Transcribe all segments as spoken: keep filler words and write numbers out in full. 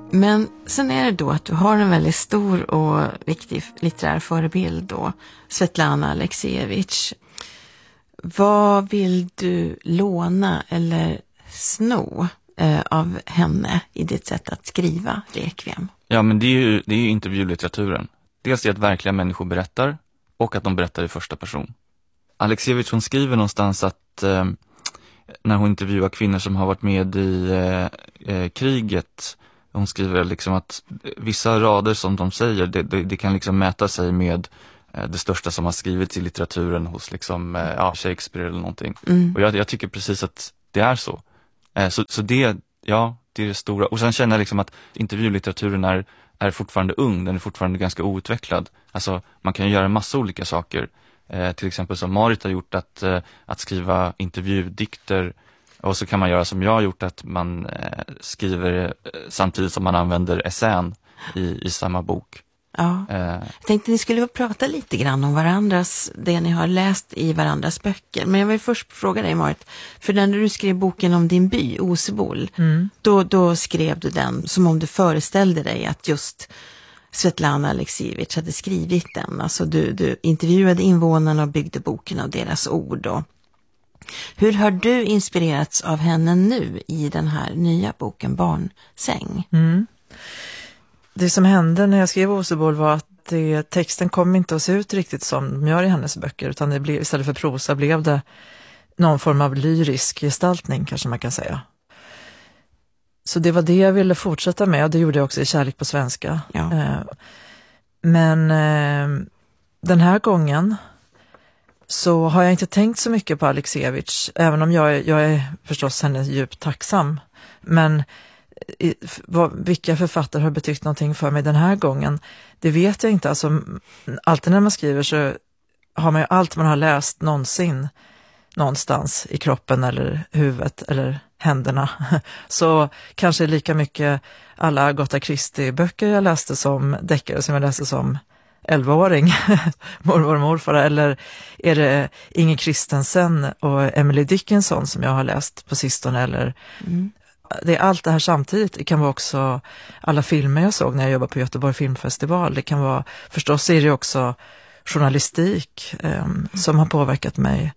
Men sen är det då att du har en väldigt stor och viktig litterär förebild då, Svetlana Aleksijevitj. Vad vill du låna eller sno eh, av henne i ditt sätt att skriva Rekviem? Ja, men det är ju, det är ju intervjulitteraturen. Dels är att verkliga människor berättar och att de berättar i första person. Aleksijevitj, hon skriver någonstans att eh, när hon intervjuar kvinnor som har varit med i eh, eh, kriget, hon skriver liksom att vissa rader som de säger, det, det, det kan liksom mäta sig med eh, det största som har skrivits i litteraturen hos liksom, eh, ja, Shakespeare eller någonting. Mm. Och jag, jag tycker precis att det är så. Eh, så, så det, ja, det är det stora. Och sen känner jag liksom att intervjulitteraturen är, är fortfarande ung, den är fortfarande ganska outvecklad. Alltså man kan ju göra en massa olika saker. Eh, till exempel som Marit har gjort, att, eh, att skriva intervjudikter. Och så kan man göra som jag har gjort, att man eh, skriver eh, samtidigt som man använder essän i, i samma bok. Ja. Eh. Jag tänkte att ni skulle prata lite grann om varandras, det ni har läst i varandras böcker. Men jag vill först fråga dig, Marit, för när du skrev boken om din by, Osebol, mm. då, då skrev du den som om du föreställde dig att just Svetlana Aleksijevitj hade skrivit den. Alltså du, du intervjuade invånarna och byggde boken av deras ord. Och hur har du inspirerats av henne nu i den här nya boken Barnsäng? Mm. Det som hände när jag skrev Osebol var att det, texten kom inte att se ut riktigt som de gör i hennes böcker, utan det blev, istället för prosa blev det någon form av lyrisk gestaltning, kanske man kan säga. Så det var det jag ville fortsätta med, och det gjorde jag också i Kärlek på svenska. Ja. Men den här gången så har jag inte tänkt så mycket på Aleksijevitj, även om jag är, jag är förstås henne djupt tacksam. Men i, vad, vilka författare har betytt någonting för mig den här gången, det vet jag inte. Alltså, alltid när man skriver så har man ju allt man har läst någonsin någonstans i kroppen eller huvudet eller händerna. Så kanske lika mycket alla Agatha Christie-böcker jag läste som deckare som jag läste som elvaåring, mormor och morfar, eller är det Inger Christensen och Emily Dickinson som jag har läst på sistone, eller mm. det är allt det här samtidigt. Det kan vara också alla filmer jag såg när jag jobbade på Göteborg Filmfestival. Det kan vara, förstås är det också journalistik eh, mm. som har påverkat mig.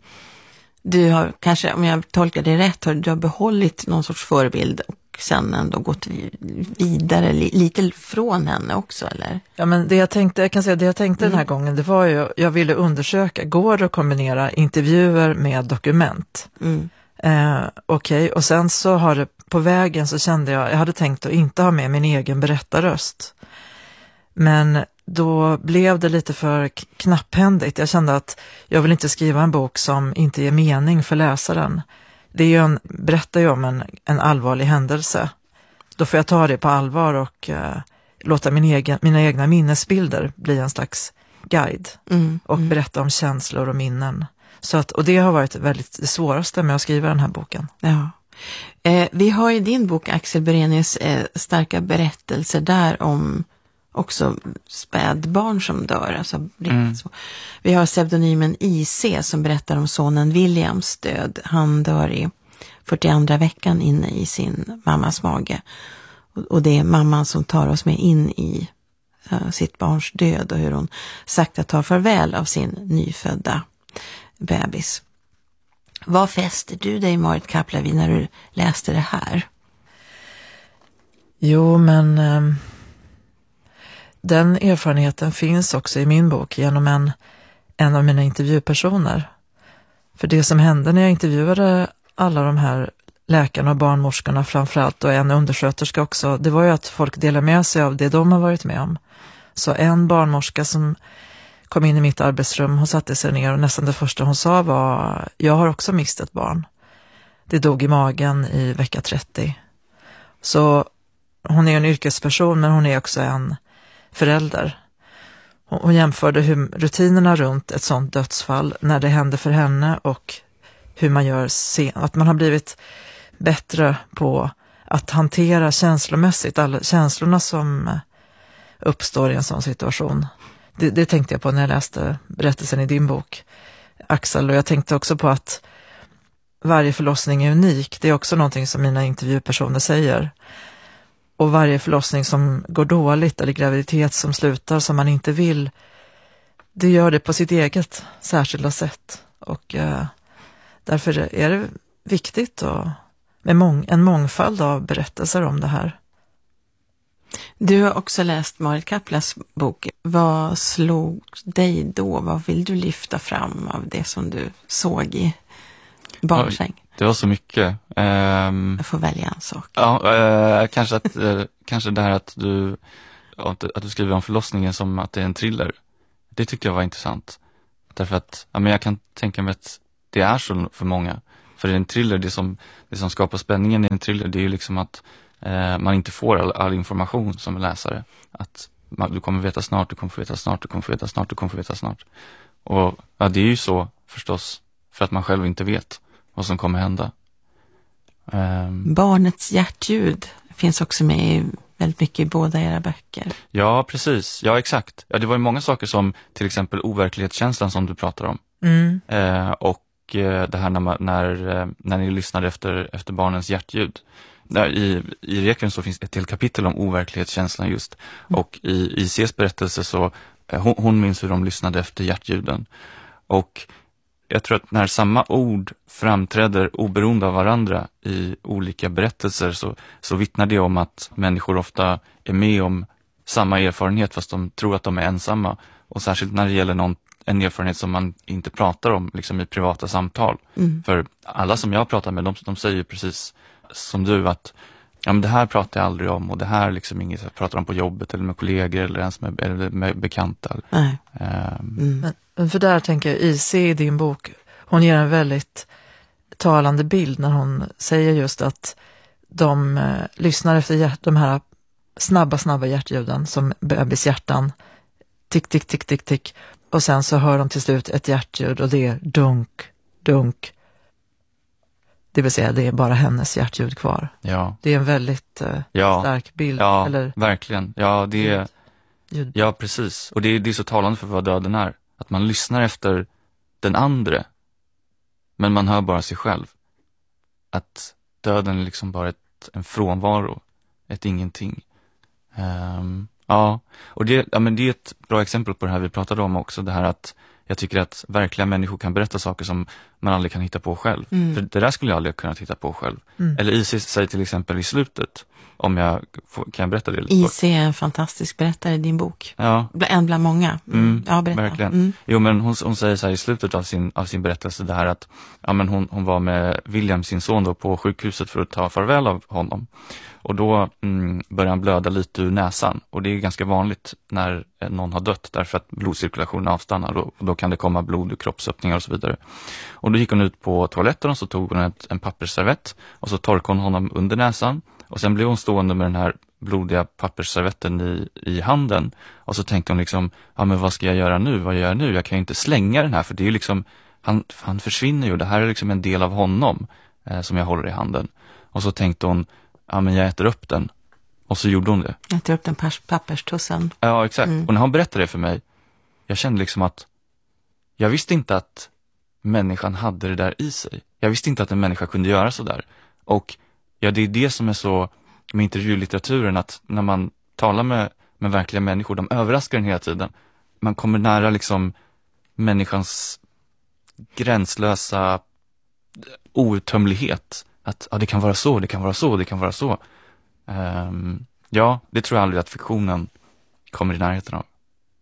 Du har kanske, om jag tolkar det rätt, har du har behållit någon sorts förebild och sen ändå gått vidare lite från henne också, eller? Ja, men det jag tänkte, jag kan säga det jag tänkte mm. den här gången, det var ju, jag ville undersöka, går det att kombinera intervjuer med dokument? Mm. Eh, Okej, okay. Och sen så har det, på vägen så kände jag, jag hade tänkt att inte ha med min egen berättarröst. Men då blev det lite för knapphändigt. Jag kände att jag vill inte skriva en bok som inte ger mening för läsaren. Det är ju en, berättar ju om en, en allvarlig händelse. Då får jag ta det på allvar och uh, låta min egen, mina egna minnesbilder bli en slags guide. Mm, och mm. berätta om känslor och minnen. Så att, och det har varit väldigt det svåraste med att skriva den här boken. Ja. Eh, vi har i din bok, Axel Berenius, eh, starka berättelser där om också spädbarn som dör. Alltså, mm. så. Vi har pseudonymen I C som berättar om sonen Williams död. Han dör i fyrtioandra veckan inne i sin mammas mage. Och, och det är mamman som tar oss med in i uh, sitt barns död och hur hon sakta tar farväl av sin nyfödda bebis. Vad fäster du dig, Marit Kapla, vid när du läste det här? Jo, men um, den erfarenheten finns också i min bok genom en, en av mina intervjupersoner. För det som hände när jag intervjuade alla de här läkarna och barnmorskorna framförallt, och en undersköterska också, det var ju att folk delar med sig av det de har varit med om. Så en barnmorska som kom in i mitt arbetsrum, hon satte sig ner och nästan det första hon sa var: jag har också mist ett barn. Det dog i magen i vecka trettio. Så hon är en yrkesperson, men hon är också en förälder. Hon jämförde hur rutinerna runt ett sånt dödsfall när det hände för henne och hur man gör sen, att man har blivit bättre på att hantera känslomässigt alla känslorna som uppstår i en sån situation. Det, det tänkte jag på när jag läste berättelsen i din bok, Axel, och jag tänkte också på att varje förlossning är unik. Det är också någonting som mina intervjupersoner säger. Och varje förlossning som går dåligt eller graviditet som slutar som man inte vill, det gör det på sitt eget särskilda sätt. Och eh, därför är det viktigt och med mång- en mångfald av berättelser om det här. Du har också läst Marit Kaplas bok. Vad slog dig då? Vad vill du lyfta fram av det som du såg i barnsäng? Det var så mycket. Um, Jag får välja en sak. Ja, uh, kanske, att, uh, kanske det här att du, att, att du skriver om förlossningen som att det är en thriller. Det tyckte jag var intressant. Därför att ja, men jag kan tänka mig att det är så för många. För det är en thriller, det som, det som skapar spänningen i en thriller, det är ju liksom att uh, man inte får all, all information som läsare. Att man, du kommer veta snart, du kommer få veta snart, du kommer få veta snart, du kommer få veta snart. Och ja, det är ju så förstås, för att man själv inte vet vad som kommer hända. Um, Barnets hjärtljud finns också med i, väldigt mycket i båda era böcker. Ja, precis. Ja, exakt. Ja, det var ju många saker som till exempel overklighetskänslan som du pratar om. Mm. Eh, och eh, det här när, man, när, eh, när ni lyssnade efter, efter barnens hjärtljud. Där i, I Requiem så finns ett helt kapitel om overklighetskänslan just. Mm. Och i I C:s berättelse så, eh, hon, hon minns hur de lyssnade efter hjärtljuden. Och jag tror att när samma ord framträder oberoende av varandra i olika berättelser så, så vittnar det om att människor ofta är med om samma erfarenhet fast de tror att de är ensamma. Och särskilt när det gäller någon, en erfarenhet som man inte pratar om liksom i privata samtal. Mm. För alla som jag pratar med, de, de säger precis som du att ja, men det här pratar jag aldrig om och det här liksom inget jag pratar om på jobbet eller med kollegor eller ens med, eller med bekanta. Nej. Um, mm. Men för där tänker jag, I C i din bok, hon ger en väldigt talande bild när hon säger just att de eh, lyssnar efter hjärt, de här snabba, snabba hjärtljuden som bebis hjärtan, tick, tick, tick, tick, tick. Och sen så hör de till slut ett hjärtljud och det är dunk, dunk. Det vill säga det är bara hennes hjärtljud kvar. Ja. Det är en väldigt eh, ja. stark bild. Ja, eller verkligen. Ja, det är, ljud. ja, precis. Och det är, det är så talande för vad döden är. Att man lyssnar efter den andra, men man hör bara sig själv. Att döden är liksom bara ett, en frånvaro, ett ingenting. Um, ja, och det, ja, men det är ett bra exempel på det här vi pratade om också. Det här att jag tycker att verkliga människor kan berätta saker som man aldrig kan hitta på själv. Mm. För det där skulle jag aldrig kunna hitta på själv. Mm. Eller I C säger till exempel i slutet, om jag får, kan jag berätta det lite? I C är en fantastisk berättare i din bok. Ja. En bland många. Mm. Mm, ja, berätta. Verkligen. Mm. Jo, men hon, hon säger så här i slutet av sin, av sin berättelse det här att ja, men hon, hon var med William, sin son, då, på sjukhuset för att ta farväl av honom. Och då mm, börjar han blöda lite ur näsan. Och det är ganska vanligt när någon har dött därför att blodcirkulationen avstannar. Och då kan det komma blod ur kroppsöppningar och så vidare. Och då gick hon ut på toaletten och så tog hon ett, en pappersservett. Och så torkade hon honom under näsan. Och sen blev hon stående med den här blodiga pappersservetten i, i handen. Och så tänkte hon liksom, ja men vad ska jag göra nu? Vad gör jag nu? Jag kan ju inte slänga den här för det är ju liksom, han, han försvinner ju. Det här är liksom en del av honom eh, som jag håller i handen. Och så tänkte hon, ja men jag äter upp den. Och så gjorde hon det. Jag äter upp den papperstussen. Ja, exakt. Mm. Och när hon berättade det för mig, jag kände liksom att jag visste inte att människan hade det där i sig. Jag visste inte att en människa kunde göra så där. Och ja, det är det som är så med intervjulitteraturen, att när man talar med, med verkliga människor, de överraskar en hela tiden. Man kommer nära liksom människans gränslösa outtömlighet. Att ja, det kan vara så, det kan vara så, det kan vara så. Um, ja, det tror jag aldrig att fiktionen kommer i närheten av.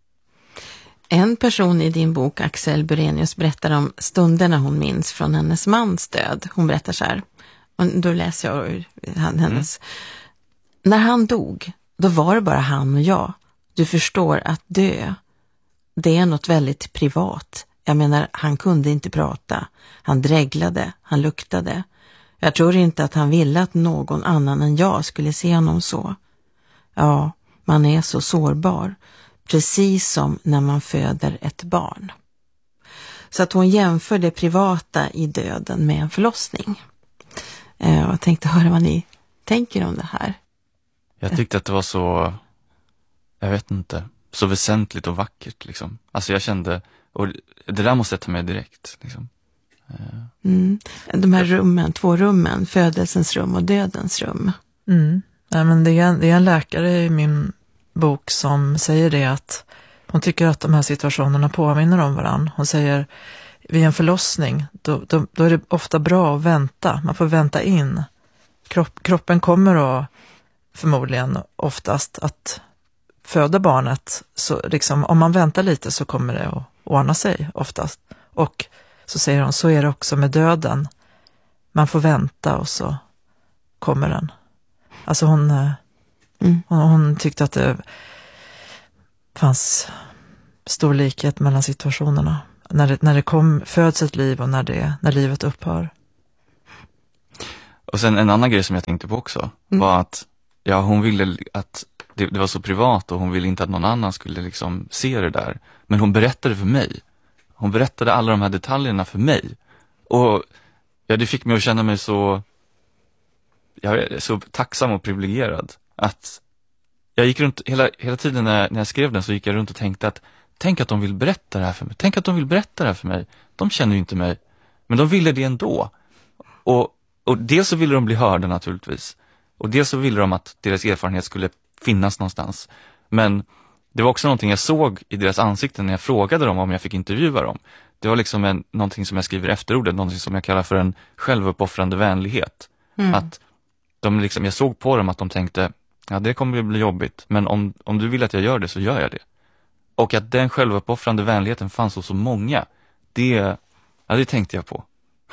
En person i din bok, Axel Burenius, berättar om stunderna hon minns från hennes mans död. Hon berättar så här, och då läser jag ur hennes. Mm. När han dog, då var det bara han och jag. Du förstår att dö, det är något väldigt privat. Jag menar, han kunde inte prata. Han dreglade, han luktade. Jag tror inte att han ville att någon annan än jag skulle se honom så. Ja, man är så sårbar. Precis som när man föder ett barn. Så att hon jämför det privata i döden med en förlossning. Eh, och jag tänkte höra vad ni tänker om det här. Jag tyckte att det var så, jag vet inte, så väsentligt och vackert liksom. Alltså jag kände, och det där måste jag ta med direkt liksom. Mm. De här rummen, två rummen, födelsens rum och dödens rum. Mm. Nej, men det är, en, det är en läkare i min bok som säger det, att hon tycker att de här situationerna påminner om varann. Hon säger, vid en förlossning, då, då, då är det ofta bra att vänta. Man får vänta in. Kropp, kroppen kommer då förmodligen oftast att föda barnet. Så liksom, om man väntar lite så kommer det att ordna sig oftast. Och så säger hon, så är det också med döden. Man får vänta och så kommer den. Alltså hon, mm. hon, hon tyckte att det fanns stor likhet mellan situationerna. När det, när det kom, föds ett liv och när, det, när livet upphör. Och sen en annan grej som jag tänkte på också mm. var att ja, hon ville att det, det var så privat och hon ville inte att någon annan skulle liksom se det där. Men hon berättade för mig. Hon berättade alla de här detaljerna för mig. Och ja, det fick mig att känna mig så, jag är så tacksam och privilegierad. Att jag gick runt, hela, hela tiden när, när jag skrev den så gick jag runt och tänkte att tänk att de vill berätta det här för mig. Tänk att de vill berätta det här för mig. De känner ju inte mig. Men de ville det ändå. Och, och dels så ville de bli hörda naturligtvis. Och dels så ville de att deras erfarenhet skulle finnas någonstans. Men det var också någonting jag såg i deras ansikten när jag frågade dem om jag fick intervjua dem. Det var liksom en, någonting som jag skriver i efterordet. Någonting som jag kallar för en självuppoffrande vänlighet. Mm. Att de liksom, jag såg på dem att de tänkte, ja det kommer att bli jobbigt. Men om, om du vill att jag gör det så gör jag det. Och att den självuppoffrande vänligheten fanns hos så många, det, ja, det tänkte jag på.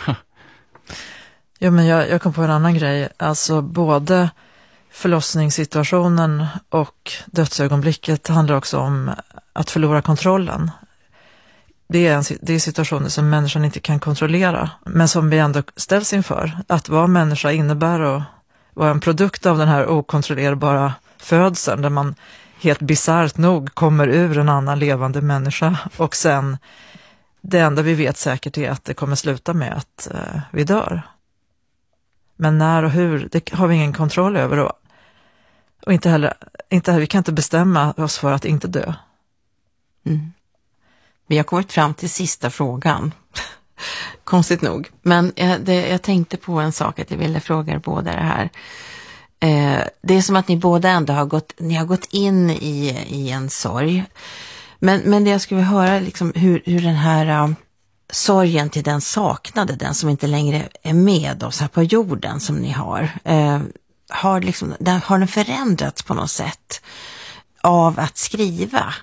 Jo, men jag, jag kom på en annan grej. Alltså både förlossningssituationen och dödsögonblicket handlar också om att förlora kontrollen. Det är, en, det är situationer som människan inte kan kontrollera, men som vi ändå ställs inför. Att vara människa innebär att vara en produkt av den här okontrollerbara födseln, där man helt bisarrt nog kommer ur en annan levande människa, och sen det enda vi vet säkert är att det kommer sluta med att eh, vi dör. Men när och hur, det har vi ingen kontroll över, och, och inte heller, inte heller, vi kan inte bestämma oss för att inte dö. Mm. Vi har kommit fram till sista frågan. Konstigt nog. Men jag, det, jag tänkte på en sak att jag ville fråga er båda det här. Eh, det är som att ni båda ändå har gått, ni har gått in i, i en sorg. Men, men det jag skulle höra liksom hur, hur den här uh, sorgen till den saknade, den som inte längre är med oss här på jorden som ni har. Eh, har, liksom, den, har den förändrats på något sätt av att skriva?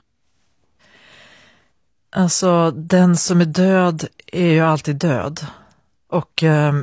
Alltså, den som är död är ju alltid död. Och eh,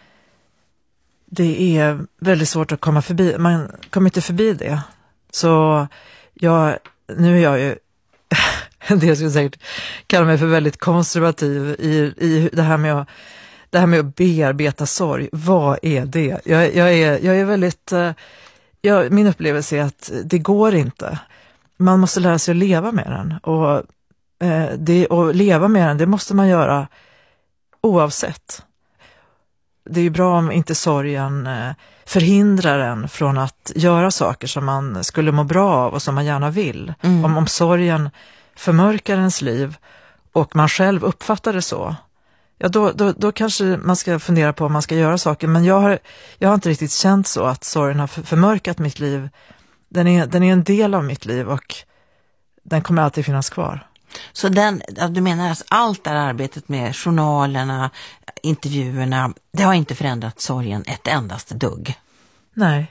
det är väldigt svårt att komma förbi. Man kommer inte förbi det. Så jag, nu är jag ju, en del skulle säkert kalla mig för väldigt konservativ i, i det här med att, det här med att bearbeta sorg. Vad är det? Jag, jag, är, jag är väldigt, eh, jag, min upplevelse är att det går inte. Man måste lära sig att leva med den. Och Eh, det, och leva med den, det måste man göra oavsett. Det är ju bra om inte sorgen eh, förhindrar en från att göra saker som man skulle må bra av och som man gärna vill. Mm. Om, om sorgen förmörkar ens liv och man själv uppfattar det så, ja då, då, då kanske man ska fundera på om man ska göra saker. Men jag har, jag har inte riktigt känt så att sorgen har förmörkat mitt liv. Den är, den är en del av mitt liv och den kommer alltid finnas kvar. Så den, du menar att allt det här arbetet med journalerna, intervjuerna, det har inte förändrat sorgen ett endaste dugg? Nej.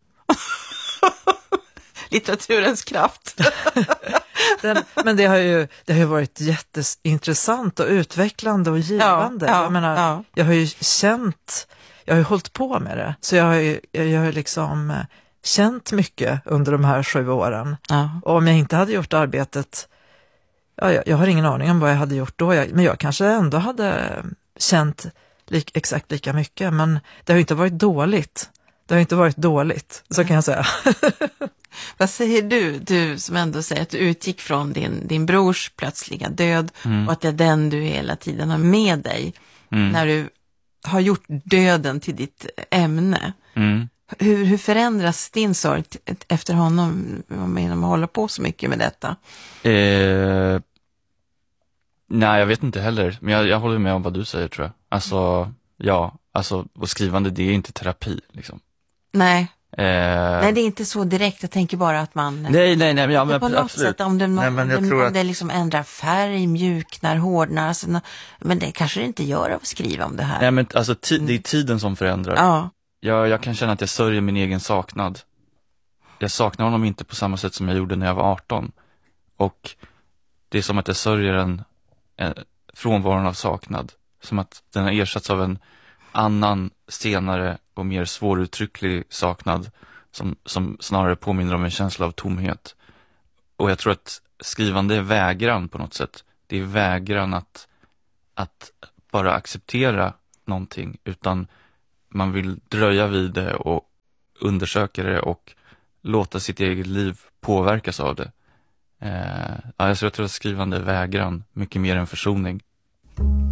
Litteraturens kraft. den, men det har ju det har ju varit jätteintressant och utvecklande och givande. Ja, ja, jag menar, ja. jag har ju känt, jag har ju hållit på med det. Så jag har ju, jag har ju liksom känt mycket under de här sju åren. Ja. Och om jag inte hade gjort arbetet, ja, jag, jag har ingen aning om vad jag hade gjort då. Jag, men jag kanske ändå hade känt lik, exakt lika mycket. Men det har ju inte varit dåligt. Det har inte varit dåligt, så kan jag säga. Vad säger du, du som ändå säger att du utgick från din, din brors plötsliga död mm. och att det är den du hela tiden har med dig mm. när du har gjort döden till ditt ämne. Mm. Hur, hur förändras din sorg efter honom om man håller på så mycket med detta? Eh, nej, jag vet inte heller. Men jag, jag håller med om vad du säger, tror jag. Alltså, ja, alltså, och skrivande, det är inte terapi, liksom. Nej, Nej, det är inte så direkt. Jag tänker bara att man... Nej, nej, nej. Ja, men på något absolut. sätt, om det, nej, men jag om tror det, att... det liksom ändrar färg, mjuknar, hårdnar. Alltså, men det kanske det inte gör av att skriva om det här. Nej, men alltså, ti- det är tiden som förändrar. Ja. Jag, jag kan känna att jag sörjer min egen saknad. Jag saknar honom inte på samma sätt som jag gjorde när jag var arton. Och det är som att jag sörjer en, en frånvaron av saknad. Som att den har ersatts av en annan, senare och mer svåruttrycklig saknad. Som, som snarare påminner om en känsla av tomhet. Och jag tror att skrivande är vägran på något sätt. Det är vägran att, att bara acceptera någonting. Utan man vill dröja vid det och undersöka det och låta sitt eget liv påverkas av det. Eh, alltså jag tror att skrivande är vägran mycket mer än försoning.